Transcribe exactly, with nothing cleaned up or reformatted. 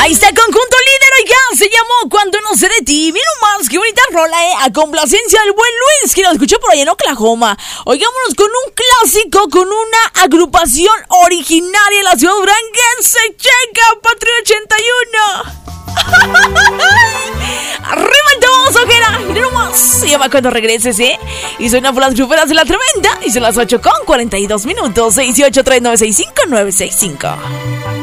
Ahí está el conjunto líder, oiga, se llamó Cuando no sé de ti. Miren más, qué bonita rola, eh. A complacencia del buen Luis, que lo escuchó por allá en Oklahoma. Oigámonos con un clásico, con una agrupación originaria de la ciudad duranguense, Checa, Patria ochenta y uno. Arriba el todos, ojera. Miren nomás, se llama Cuando regreses, eh. Y suena por las gruperas de la tremenda. Y son las ocho con cuarenta y dos minutos. seis ocho tres nueve seis cinco nueve seis cinco.